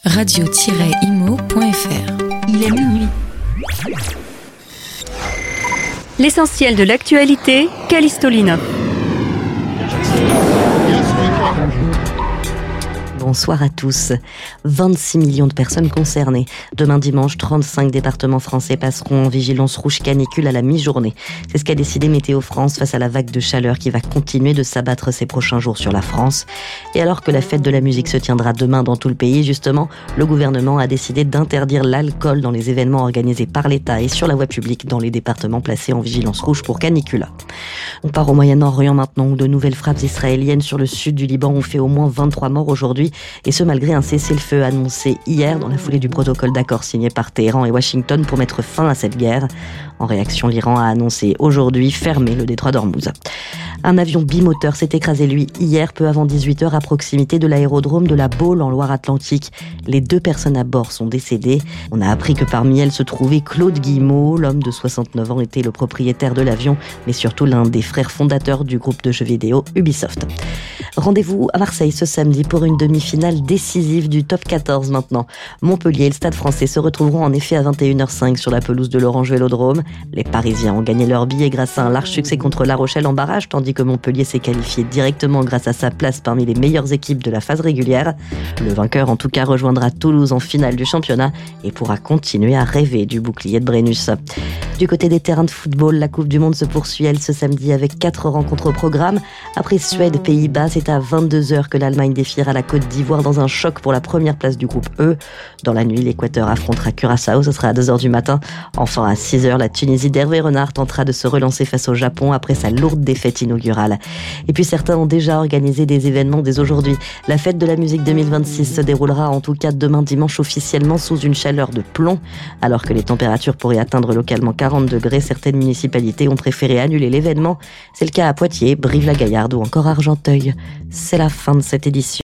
radio-imo.fr. Il est minuit. L'essentiel de l'actualité, Callisto Lina. Bonsoir à tous. 26 millions de personnes concernées. Demain dimanche, 35 départements français passeront en vigilance rouge canicule à la mi-journée. C'est ce qu'a décidé Météo France face à la vague de chaleur qui va continuer de s'abattre ces prochains jours sur la France. Et alors que la fête de la musique se tiendra demain dans tout le pays, justement, le gouvernement a décidé d'interdire l'alcool dans les événements organisés par l'État et sur la voie publique dans les départements placés en vigilance rouge pour canicule. On part au Moyen-Orient maintenant, où de nouvelles frappes israéliennes sur le sud du Liban ont fait au moins 23 morts aujourd'hui. Et ce malgré un cessez-le-feu annoncé hier dans la foulée du protocole d'accord signé par Téhéran et Washington pour mettre fin à cette guerre. En réaction, l'Iran a annoncé aujourd'hui fermer le détroit d'Ormuz. Un avion bimoteur s'est écrasé, lui, hier, peu avant 18h, à proximité de l'aérodrome de la Baule, en Loire-Atlantique. Les 2 personnes à bord sont décédées. On a appris que parmi elles se trouvait Claude Guillemot. L'homme de 69 ans était le propriétaire de l'avion, mais surtout l'un des frères fondateurs du groupe de jeux vidéo Ubisoft. Rendez-vous à Marseille ce samedi pour une demi-finale décisive du top 14 maintenant. Montpellier et le Stade Français se retrouveront en effet à 21h05 sur la pelouse de l'Orange Vélodrome. Les Parisiens ont gagné leur billet grâce à un large succès contre La Rochelle en barrage, tandis que Montpellier s'est qualifié directement grâce à sa place parmi les meilleures équipes de la phase régulière. Le vainqueur en tout cas rejoindra Toulouse en finale du championnat et pourra continuer à rêver du bouclier de Brennus. Du côté des terrains de football, la Coupe du Monde se poursuit elle ce samedi avec 4 rencontres au programme. Après Suède, Pays-Bas, c'est à 22h que l'Allemagne défiera la Côte d'Ivoire dans un choc pour la première place du groupe E. Dans la nuit, l'Équateur affrontera Curaçao, ce sera à 2h du matin. Enfin à 6h, la Tunisie d'Hervé Renard tentera de se relancer face au Japon après sa lourde défaite inaugurale. Et puis certains ont déjà organisé des événements dès aujourd'hui. La fête de la musique 2026 se déroulera en tout cas demain dimanche officiellement sous une chaleur de plomb. Alors que les températures pourraient atteindre localement 40 degrés, certaines municipalités ont préféré annuler l'événement. C'est le cas à Poitiers, Brive-la-Gaillarde ou encore Argenteuil. C'est la fin de cette édition.